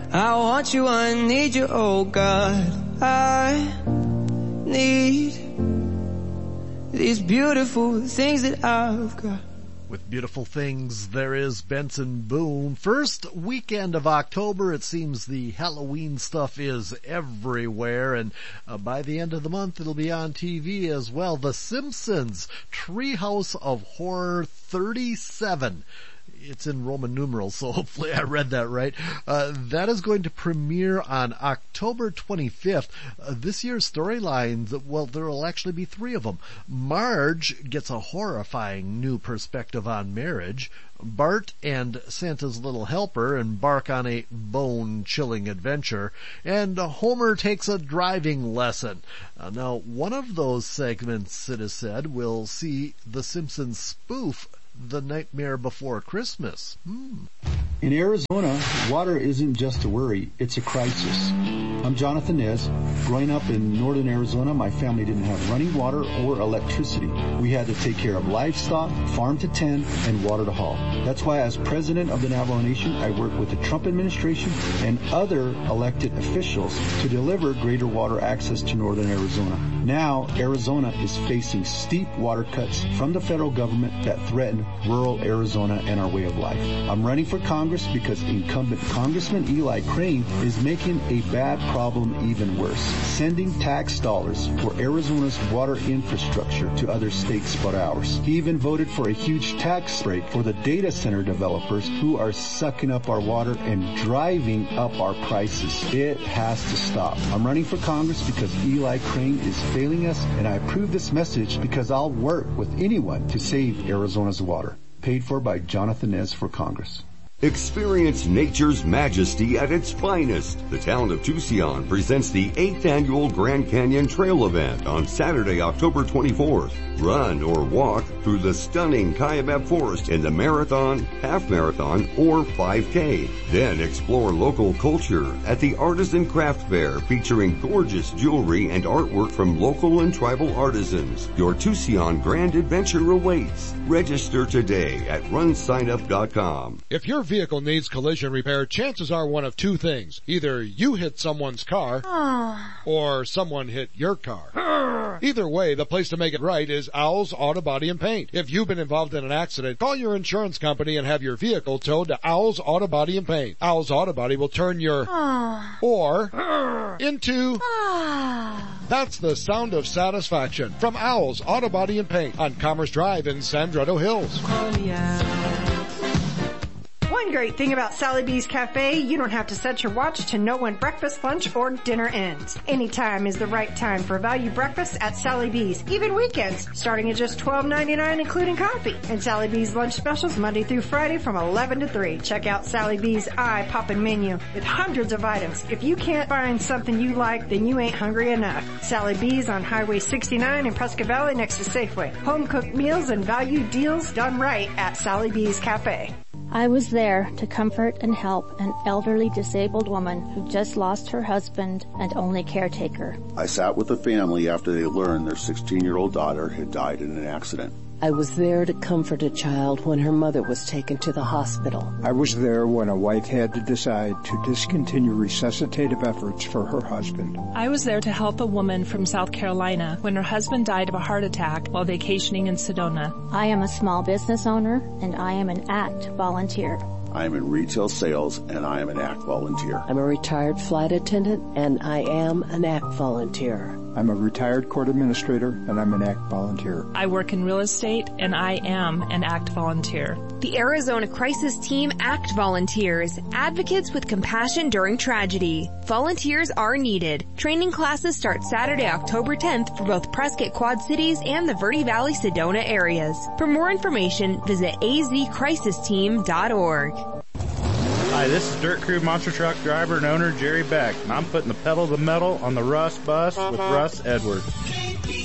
I want you, I need you, oh God. I need these beautiful things that I've got. With beautiful things, there is Benson Boone. First weekend of October, it seems the Halloween stuff is everywhere, and by the end of the month, it'll be on TV as well. The Simpsons Treehouse of Horror 37. It's in Roman numerals, so hopefully I read that right. That is going to premiere on October 25th. This year's storylines, well, there will actually be 3 of them. Marge gets a horrifying new perspective on marriage. Bart and Santa's little helper embark on a bone-chilling adventure, and Homer takes a driving lesson. Now, one of those segments, it is said, will see The Simpsons spoof The Nightmare Before Christmas. In Arizona, water isn't just a worry, it's a crisis. I'm Jonathan Nez. Growing up in northern Arizona, my family didn't have running water or electricity. We had to take care of livestock, farm to tend, and water to haul. That's why as president of the Navajo Nation, I work with the Trump administration and other elected officials to deliver greater water access to northern Arizona. Now, Arizona is facing steep water cuts from the federal government that threaten rural Arizona and our way of life. I'm running for Congress because incumbent Congressman Eli Crane is making a bad problem even worse, sending tax dollars for Arizona's water infrastructure to other states but ours. He even voted for a huge tax break for the data center developers who are sucking up our water and driving up our prices. It has to stop. I'm running for Congress because Eli Crane is failing us, and I approve this message because I'll work with anyone to save Arizona's water. Paid for by Jonathan Nez for Congress. Experience nature's majesty at its finest. The town of Tucson presents the 8th annual Grand Canyon Trail event on Saturday, October 24th. Run or walk through the stunning Kaibab Forest in the marathon, half marathon, or 5K. Then explore local culture at the Artisan Craft Fair featuring gorgeous jewelry and artwork from local and tribal artisans. Your Tucson Grand Adventure awaits. Register today at runsignup.com. If your vehicle needs collision repair, chances are one of 2 things. Either you hit someone's car, or someone hit your car. Either way, the place to make it right is Owl's Auto Body and Paint. If you've been involved in an accident, call your insurance company and have your vehicle towed to Owl's Auto Body and Paint. Owl's Auto Body will turn your or into That's the sound of satisfaction from Owl's Auto Body and Paint on Commerce Drive in Sandretto Hills. One great thing about Sally B's Cafe, you don't have to set your watch to know when breakfast, lunch, or dinner ends. Any time is the right time for value breakfast at Sally B's, even weekends, starting at just $12.99 including coffee. And Sally B's lunch specials Monday through Friday from 11 to 3. Check out Sally B's eye-poppin' menu with hundreds of items. If you can't find something you like, then you ain't hungry enough. Sally B's on Highway 69 in Prescott Valley next to Safeway. Home-cooked meals and value deals done right at Sally B's Cafe. I was there to comfort and help an elderly disabled woman who just lost her husband and only caretaker. I sat with the family after they learned their 16-year-old daughter had died in an accident. I was there to comfort a child when her mother was taken to the hospital. I was there when a wife had to decide to discontinue resuscitative efforts for her husband. I was there to help a woman from South Carolina when her husband died of a heart attack while vacationing in Sedona. I am a small business owner, and I am an ACT volunteer. I am in retail sales, and I am an ACT volunteer. I'm a retired flight attendant, and I am an ACT volunteer. I'm a retired court administrator, and I'm an ACT volunteer. I work in real estate, and I am an ACT volunteer. The Arizona Crisis Team ACT volunteers, advocates with compassion during tragedy. Volunteers are needed. Training classes start Saturday, October 10th for both Prescott Quad Cities and the Verde Valley Sedona areas. For more information, visit azcrisisteam.org. Hi, this is Dirt Crew Monster Truck driver and owner Jerry Beck, and I'm putting the pedal to the metal on the Russ bus with Russ Edwards.